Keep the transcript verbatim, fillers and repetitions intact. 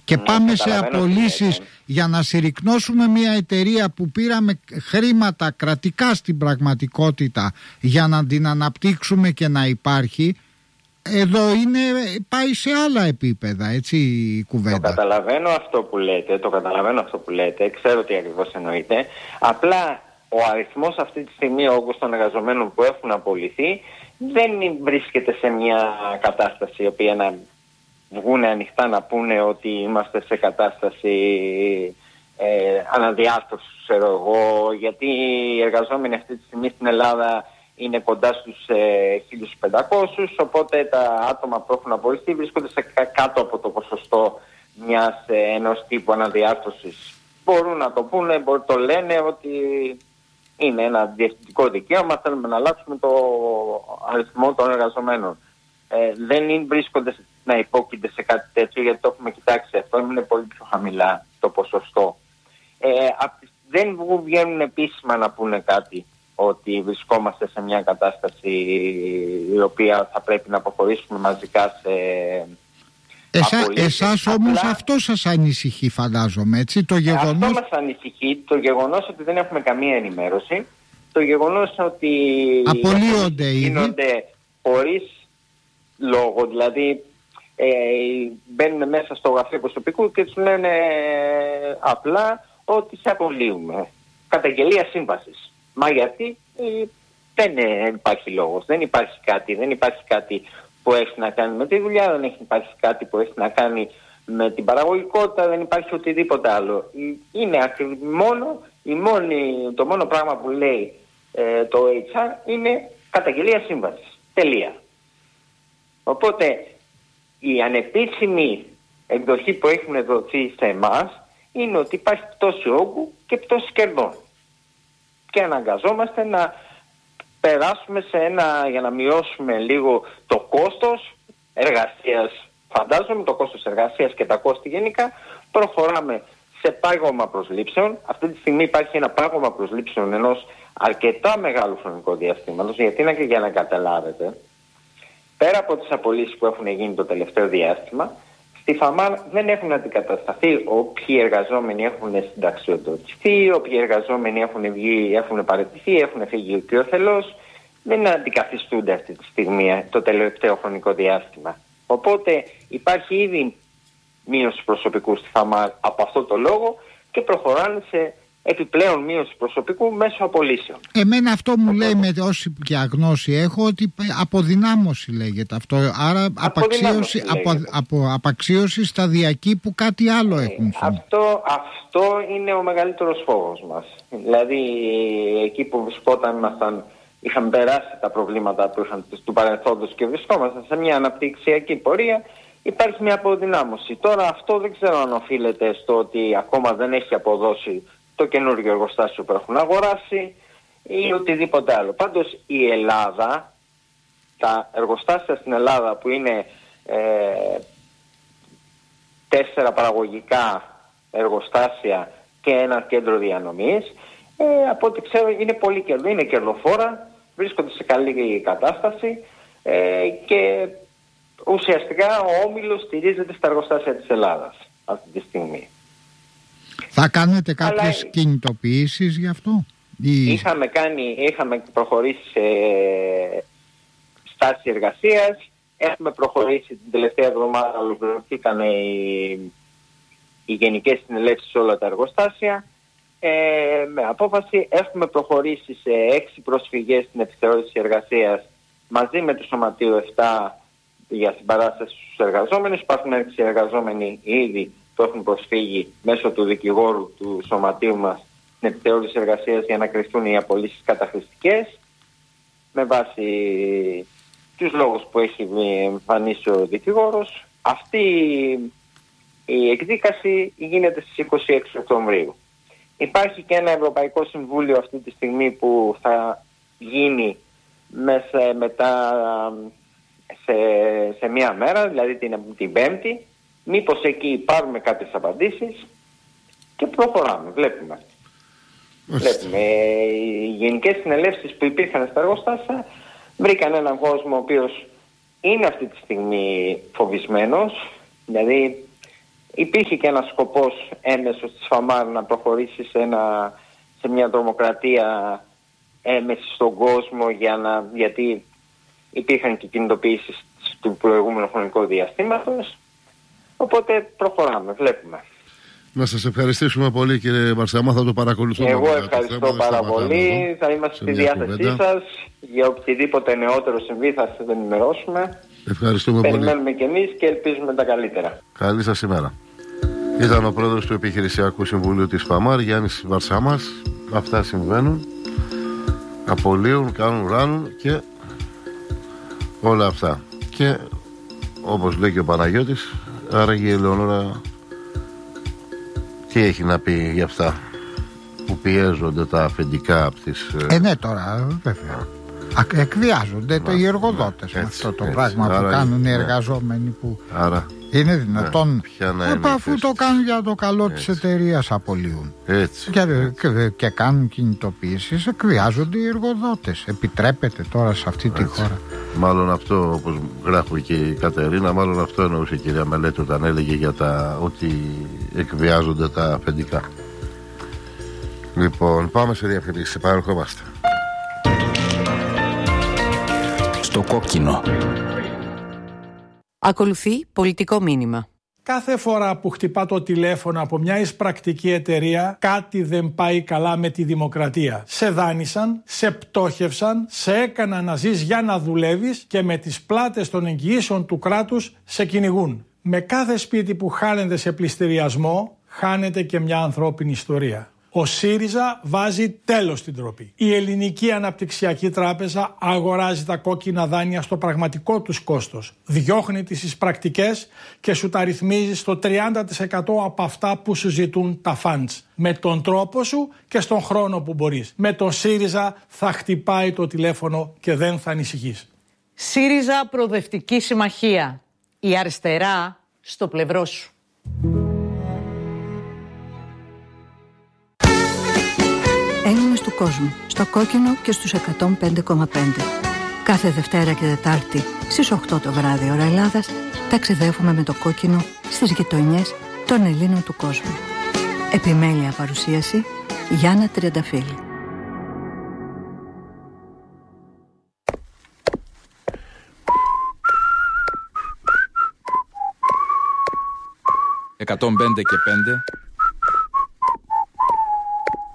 και ναι, πάμε σε απολύσεις για να συρρικνώσουμε μια εταιρεία που πήραμε χρήματα κρατικά στην πραγματικότητα για να την αναπτύξουμε και να υπάρχει, εδώ είναι, πάει σε άλλα επίπεδα, έτσι, η κουβέντα. Το καταλαβαίνω αυτό που λέτε, το καταλαβαίνω αυτό που λέτε, ξέρω τι ακριβώς εννοείτε. Απλά ο αριθμός αυτή τη στιγμή, ο όγκος των εργαζομένων που έχουν απολυθεί, δεν βρίσκεται σε μια κατάσταση η οποία να βγουν ανοιχτά να πούνε ότι είμαστε σε κατάσταση ε, αναδιάρθρωσης, ξέρω εγώ, γιατί οι εργαζόμενοι αυτή τη στιγμή στην Ελλάδα είναι κοντά στους ε, χίλια πεντακόσιους, οπότε τα άτομα που έχουν απολυθεί βρίσκονται σε κάτω από το ποσοστό μιας ε, ενός τύπου αναδιάρθρωσης. Μπορούν να το πούνε, μπορεί, το λένε ότι είναι ένα διευθυντικό δικαίωμα, θέλουμε να αλλάξουμε το αριθμό των εργαζομένων. Ε, δεν είναι, βρίσκονται να υπόκεινται σε κάτι τέτοιο, γιατί το έχουμε κοιτάξει αυτό, είναι πολύ πιο χαμηλά το ποσοστό. Ε, δεν βγαίνουν επίσημα να πούνε κάτι ότι βρισκόμαστε σε μια κατάσταση η οποία θα πρέπει να αποχωρήσουμε μαζικά σε Εσά, απολύσεις. Εσάς όμως Απλά, αυτό σας ανησυχεί, φαντάζομαι, έτσι, το γεγονός... Αυτό μας ανησυχεί, το γεγονός ότι δεν έχουμε καμία ενημέρωση, το γεγονός ότι απολύονται ήδη, γίνονται χωρίς λόγο, δηλαδή ε, μπαίνουν μέσα στο γραφείο προσωπικού και τους λένε ε, απλά ότι σε απολύουμε. Καταγγελία σύμβασης. Μα γιατί ε, δεν υπάρχει λόγος, δεν υπάρχει κάτι, δεν υπάρχει κάτι που έχει να κάνει με τη δουλειά, δεν έχει υπάρχει κάτι που έχει να κάνει με την παραγωγικότητα, δεν υπάρχει οτιδήποτε άλλο. Είναι μόνο, η μόνη, το μόνο πράγμα που λέει ε, το έιτς αρ είναι καταγγελία σύμβασης. Τελεία. Οπότε η ανεπίσημη εκδοχή που έχουν δοθεί σε εμάς είναι ότι υπάρχει πτώση όγκου και πτώση κερδών. Και αναγκαζόμαστε να περάσουμε σε ένα, για να μειώσουμε λίγο το κόστος εργασίας, φαντάζομαι το κόστος εργασίας και τα κόστη γενικά, προχωράμε σε πάγωμα προσλήψεων. Αυτή τη στιγμή υπάρχει ένα πάγωμα προσλήψεων ενός αρκετά μεγάλου χρονικού διαστήματος, γιατί είναι και για να καταλάβετε, πέρα από τις απολύσεις που έχουν γίνει το τελευταίο διάστημα, στη ΦΑΜΑΡ δεν έχουν αντικατασταθεί όποιοι εργαζόμενοι έχουν συνταξιοδοτηθεί, όποιοι εργαζόμενοι έχουν βγει, έχουν παραιτηθεί, έχουν φύγει οικειοθελώς, δεν αντικαθιστούνται αυτή τη στιγμή το τελευταίο χρονικό διάστημα. Οπότε υπάρχει ήδη μείωση προσωπικού στη ΦΑΜΑΡ από αυτό το λόγο και προχωράνε σε επιπλέον μείωση προσωπικού μέσω απολύσεων. Εμένα αυτό μου λέει, με όση και αγνώση έχω, ότι αποδυνάμωση λέγεται αυτό. Άρα απαξίωση, απο, απο, απαξίωση σταδιακή που κάτι άλλο έχουν. Αυτό, αυτό είναι ο μεγαλύτερος φόβος μας. Δηλαδή εκεί που βρισκόταν ήμασταν, είχαμε περάσει τα προβλήματα που είχαν του παρελθόντος και βρισκόμασταν σε μια αναπτυξιακή πορεία. Υπάρχει μια αποδυνάμωση. Τώρα αυτό δεν ξέρω αν οφείλεται στο ότι ακόμα δεν έχει αποδώσει το καινούργιο εργοστάσιο που έχουν αγοράσει ή οτιδήποτε άλλο. Πάντως η Ελλάδα, τα εργοστάσια στην Ελλάδα που είναι ε, τέσσερα παραγωγικά εργοστάσια και ένα κέντρο διανομής, ε, από ό,τι ξέρω είναι πολύ κερδό, είναι κερδοφόρα, βρίσκονται σε καλή κατάσταση ε, και ουσιαστικά ο όμιλος στηρίζεται στα εργοστάσια της Ελλάδας αυτή τη στιγμή. Θα κάνετε κάποιες Αλλά... κινητοποιήσεις γι' αυτό? Ή... Είχαμε, κάνει, είχαμε προχωρήσει σε στάση εργασίας, έχουμε προχωρήσει την τελευταία εβδομάδα, ολοκληρωθήκαν οι, οι γενικές συνελεύσεις σε όλα τα εργοστάσια ε, με απόφαση. Έχουμε προχωρήσει σε έξι προσφυγές στην επιθεώρηση εργασίας μαζί με το Σωματείο επτά για συμπαράσταση στους εργαζόμενους. Υπάρχουν έξι εργαζόμενοι ήδη που έχουν προσφύγει μέσω του δικηγόρου του σωματείου μας στην επιθεώρηση εργασίας για να κρυφτούν οι απολύσεις καταχρηστικές με βάση τους λόγους που έχει εμφανίσει ο δικηγόρος. Αυτή η εκδίκαση γίνεται στις είκοσι έξι Οκτωβρίου. Υπάρχει και ένα Ευρωπαϊκό Συμβούλιο αυτή τη στιγμή που θα γίνει μέσα, μετά σε, σε μία μέρα, δηλαδή την, την Πέμπτη. Μήπως εκεί πάρουμε κάποιες απαντήσεις και προχωράμε, βλέπουμε. Βλέπουμε. Οι γενικές συνελεύσεις που υπήρχαν στα εργοστάσια βρήκαν έναν κόσμο ο οποίος είναι αυτή τη στιγμή φοβισμένος, δηλαδή υπήρχε και ένας σκοπός έμεσος της ΦΑΜΑΡ να προχωρήσει σε, ένα, σε μια τρομοκρατία έμεση στον κόσμο, για να, γιατί υπήρχαν και κινητοποιήσεις του προηγούμενου χρονικού διαστήματος. Οπότε προχωράμε, βλέπουμε. Να σας ευχαριστήσουμε πολύ, κύριε Βαρσαμά, θα το παρακολουθούμε. Εγώ ευχαριστώ πάρα πολύ, θα είμαστε στη διάθεσή σας. Για οτιδήποτε νεότερο συμβεί θα σας ενημερώσουμε. Ευχαριστούμε πολύ. Περιμένουμε κι εμείς και ελπίζουμε τα καλύτερα. Καλή σας ημέρα. Ήταν ο πρόεδρος του Επιχειρησιακού Συμβουλίου της ΦΑΜΑΡ, Γιάννης Βαρσαμάς. Αυτά συμβαίνουν. Απολύουν, κάνουν, ράνουν και όλα αυτά. Και όπως λέει και ο Παναγιώτης, άραγε η Ελεονόρα τι έχει να πει για αυτά που πιέζονται τα αφεντικά από τις... Ε, ναι, τώρα βέβαια. Εκβιάζονται Μα, οι εργοδότες ναι, με αυτό το έτσι, πράγμα άρα, που κάνουν οι εργαζόμενοι που άρα, είναι δυνατόν ναι, αφού το κάνουν για το καλό έτσι. Της εταιρείας απολύουν έτσι, και, και, και κάνουν κινητοποιήσεις, εκβιάζονται οι εργοδότες. Επιτρέπεται τώρα σε αυτή έτσι. Τη χώρα. Μάλλον αυτό, όπως γράφει και η Κατερίνα, μάλλον αυτό εννοούσε η κυρία Μελέτη όταν έλεγε για τα ότι εκβιάζονται τα αφεντικά. Λοιπόν, πάμε σε διαφημίσεις, επανερχόμαστε. Στο κόκκινο. Ακολουθεί πολιτικό μήνυμα. Κάθε φορά που χτυπά το τηλέφωνο από μια εισπρακτική εταιρεία, κάτι δεν πάει καλά με τη δημοκρατία. Σε δάνεισαν, σε πτώχευσαν, σε έκαναν να ζεις για να δουλεύεις και με τις πλάτες των εγγυήσεων του κράτους σε κυνηγούν. Με κάθε σπίτι που χάνεται σε πληστηριασμό, χάνεται και μια ανθρώπινη ιστορία. Ο ΣΥΡΙΖΑ βάζει τέλος στην ντροπή. Η Ελληνική Αναπτυξιακή Τράπεζα αγοράζει τα κόκκινα δάνεια στο πραγματικό τους κόστος. Διώχνει τις εισπρακτικές και σου τα ρυθμίζει στο τριάντα τοις εκατό από αυτά που σου ζητούν τα funds. Με τον τρόπο σου και στον χρόνο που μπορείς. Με τον ΣΥΡΙΖΑ θα χτυπάει το τηλέφωνο και δεν θα ανησυχείς. ΣΥΡΙΖΑ Προοδευτική Συμμαχία. Η αριστερά στο πλευρό σου. Έλληνες του κόσμου, στο κόκκινο και στους εκατόν πέντε κόμμα πέντε. Κάθε Δευτέρα και Τετάρτη στις οκτώ το βράδυ ώρα Ελλάδας ταξιδεύουμε με το κόκκινο στις γειτονιές των Ελλήνων του κόσμου. Επιμέλεια παρουσίαση Γιάννα Τριανταφύλλου. εκατόν πέντε και πέντε